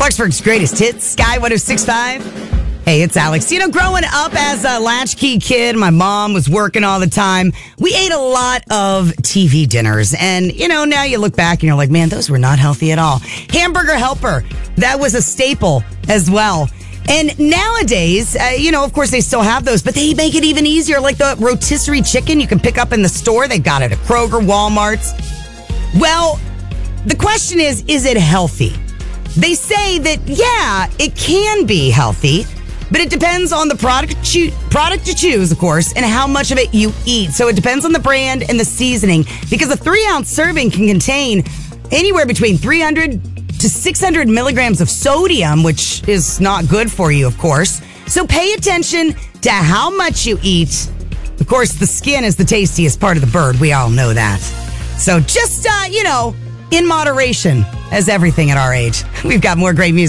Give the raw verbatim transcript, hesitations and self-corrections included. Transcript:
Clarksburg's greatest hits, Sky one oh six point five. Hey, it's Alex. You know, growing up as a latchkey kid, my mom was working all the time. We ate a lot of T V dinners. And, you know, now you look back and you're like, man, those were not healthy at all. Hamburger Helper, that was a staple as well. And nowadays, uh, you know, of course, they still have those, but they make it even easier. Like the rotisserie chicken you can pick up in the store. They've got it at Kroger, Walmart's. Well, the question is, is it healthy? They say that, yeah, it can be healthy, but it depends on the product choo- product to choose, of course, and how much of it you eat. So it depends on the brand and the seasoning, because a three-ounce serving can contain anywhere between three hundred to six hundred milligrams of sodium, which is not good for you, of course. So pay attention to how much you eat. Of course, the skin is the tastiest part of the bird. We all know that. So just, uh, you know, in moderation, as everything at our age. We've got more great music.